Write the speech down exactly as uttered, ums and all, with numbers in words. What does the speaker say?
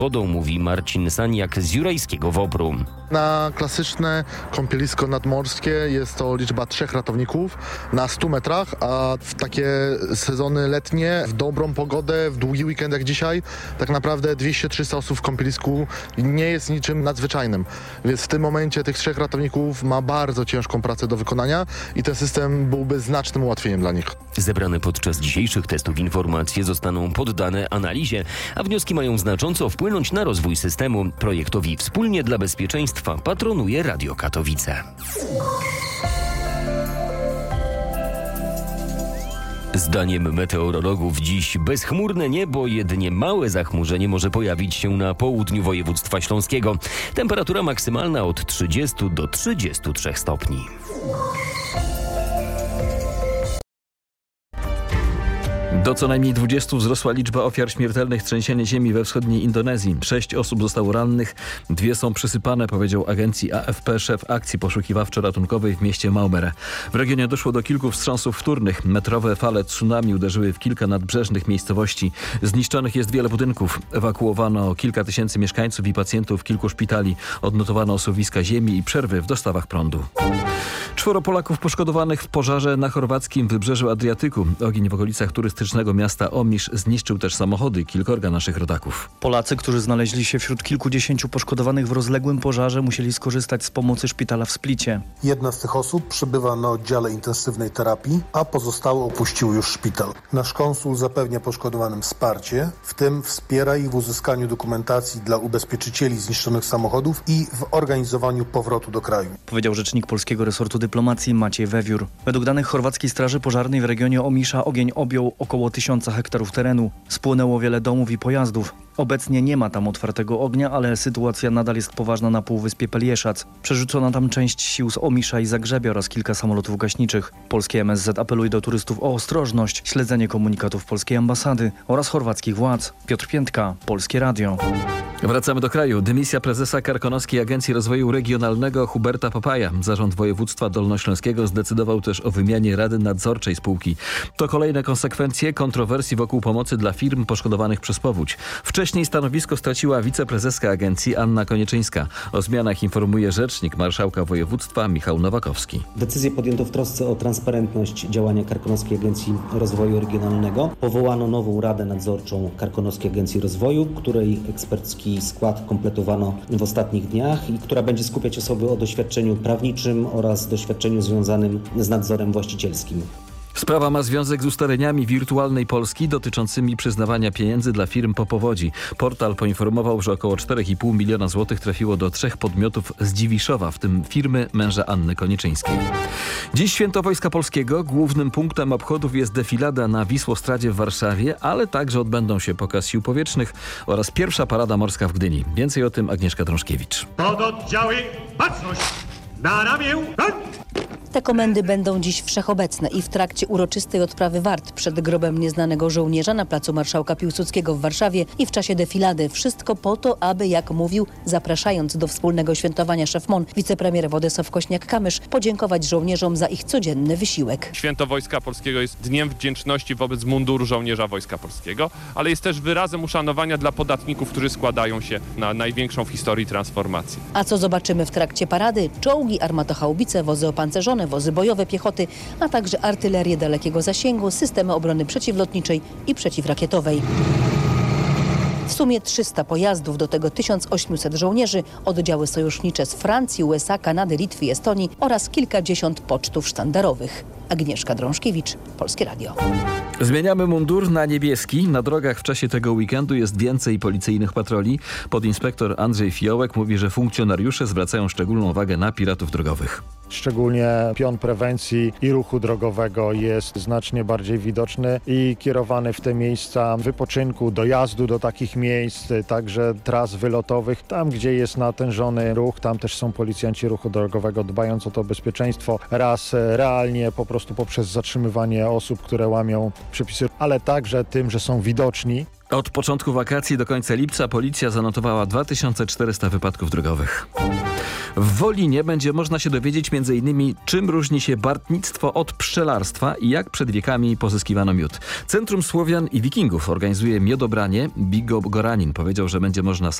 wodą, mówi Marcin Saniak z Jurajskiego Wobru. Na klasyczne kąpielisko nadmorskie jest to liczba trzech ratowników na stu metrach, a w takie sezony letnie, w dobrą pogodę, w długi weekend jak dzisiaj, tak naprawdę dwieście trzysta osób w kąpielisku nie jest niczym nadzwyczajnym. Więc w tym momencie tych trzech ratowników ma bardzo ciężką pracę do wykonania i ten system byłby znacznym ułatwieniem dla nich. Zebrane podczas dzisiejszych testów informacje zostaną poddane analizie, a wnioski mają znacząco wpłynąć na rozwój systemu. Projektowi Wspólnie dla Bezpieczeństwa patronuje Radio Katowice. Zdaniem meteorologów dziś bezchmurne niebo, jedynie małe zachmurzenie może pojawić się na południu województwa śląskiego. Temperatura maksymalna od trzydziestu do trzydziestu trzech stopni. Do co najmniej dwudziestu wzrosła liczba ofiar śmiertelnych trzęsienia ziemi we wschodniej Indonezji. Sześć osób zostało rannych, dwie są przysypane, powiedział agencji A F P szef akcji poszukiwawczo-ratunkowej w mieście Maumere. W regionie doszło do kilku wstrząsów wtórnych. Metrowe fale tsunami uderzyły w kilka nadbrzeżnych miejscowości. Zniszczonych jest wiele budynków. Ewakuowano kilka tysięcy mieszkańców i pacjentów kilku szpitali. Odnotowano osuwiska ziemi i przerwy w dostawach prądu. Czworo Polaków poszkodowanych w pożarze na chorwackim wybrzeżu Adriatyku. Ogień w okolicach turystycznego miasta Omisz zniszczył też samochody kilkorga naszych rodaków. Polacy, którzy znaleźli się wśród kilkudziesięciu poszkodowanych w rozległym pożarze, musieli skorzystać z pomocy szpitala w Splicie. Jedna z tych osób przebywa na oddziale intensywnej terapii, a pozostałe opuściły już szpital. Nasz konsul zapewnia poszkodowanym wsparcie, w tym wspiera ich w uzyskaniu dokumentacji dla ubezpieczycieli zniszczonych samochodów i w organizowaniu powrotu do kraju. Powiedział rzecznik polskiego resortu dyplomacji Maciej Wewiór. Według danych chorwackiej straży pożarnej w regionie Omisza ogień objął około tysiąca hektarów terenu. Spłonęło wiele domów i pojazdów. Obecnie nie ma tam otwartego ognia, ale sytuacja nadal jest poważna na półwyspie Pelieszac. Przerzucono tam część sił z Omisza i Zagrzebia oraz kilka samolotów gaśniczych. Polskie M S Z apeluje do turystów o ostrożność, śledzenie komunikatów polskiej ambasady oraz chorwackich władz. Piotr Piętka, Polskie Radio. Wracamy do kraju. Dymisja prezesa Karkonoskiej Agencji Rozwoju Regionalnego Huberta Papaja. Zarząd województwa dolnośląskiego zdecydował też o wymianie Rady Nadzorczej spółki. To kolejne konsekwencje kontrowersji wokół pomocy dla firm poszkodowanych przez powódź. Wcześniej stanowisko straciła wiceprezeska agencji Anna Konieczynska. O zmianach informuje rzecznik marszałka województwa Michał Nowakowski. Decyzję podjęto w trosce o transparentność działania Karkonoskiej Agencji Rozwoju Regionalnego. Powołano nową Radę Nadzorczą Karkonoskiej Agencji Rozwoju, której ekspercki skład kompletowano w ostatnich dniach i która będzie skupiać osoby o doświadczeniu prawniczym oraz doświadczeniu związanym z nadzorem właścicielskim. Sprawa ma związek z ustaleniami Wirtualnej Polski dotyczącymi przyznawania pieniędzy dla firm po powodzi. Portal poinformował, że około cztery i pół miliona złotych trafiło do trzech podmiotów z Dziwiszowa, w tym firmy męża Anny Konieczynskiej. Dziś Święto Wojska Polskiego. Głównym punktem obchodów jest defilada na Wisłostradzie w Warszawie, ale także odbędą się pokaz sił powietrznych oraz pierwsza parada morska w Gdyni. Więcej o tym Agnieszka Drążkiewicz. Pododdziały, baczność! Na ramię, broń! Te komendy będą dziś wszechobecne i w trakcie uroczystej odprawy wart przed grobem nieznanego żołnierza na placu Marszałka Piłsudskiego w Warszawie i w czasie defilady. Wszystko po to, aby, jak mówił, zapraszając do wspólnego świętowania szef M O N, wicepremier Władysław Kośniak-Kamysz, podziękować żołnierzom za ich codzienny wysiłek. Święto Wojska Polskiego jest dniem wdzięczności wobec munduru żołnierza Wojska Polskiego, ale jest też wyrazem uszanowania dla podatników, którzy składają się na największą w historii transformacji. A co zobaczymy w trakcie parady? Czołgi, armatochaubice, wozy opancerzone, wozy bojowe piechoty, a także artylerię dalekiego zasięgu, systemy obrony przeciwlotniczej i przeciwrakietowej. W sumie trzysta pojazdów, do tego tysiąc osiemset żołnierzy, oddziały sojusznicze z Francji, U S A, Kanady, Litwy i Estonii oraz kilkadziesiąt pocztów sztandarowych. Agnieszka Drążkiewicz, Polskie Radio. Zmieniamy mundur na niebieski. Na drogach w czasie tego weekendu jest więcej policyjnych patroli. Podinspektor Andrzej Fiołek mówi, że funkcjonariusze zwracają szczególną uwagę na piratów drogowych. Szczególnie pion prewencji i ruchu drogowego jest znacznie bardziej widoczny i kierowany w te miejsca wypoczynku, dojazdu do takich miejsc, także tras wylotowych. Tam, gdzie jest natężony ruch, tam też są policjanci ruchu drogowego, dbając o to bezpieczeństwo. Raz realnie po prostu poprzez zatrzymywanie osób, które łamią przepisy, ale także tym, że są widoczni. Od początku wakacji do końca lipca policja zanotowała dwa tysiące czterysta wypadków drogowych. W Wolinie będzie można się dowiedzieć m.in. czym różni się bartnictwo od pszczelarstwa i jak przed wiekami pozyskiwano miód. Centrum Słowian i Wikingów organizuje miodobranie. Bigo Goranin powiedział, że będzie można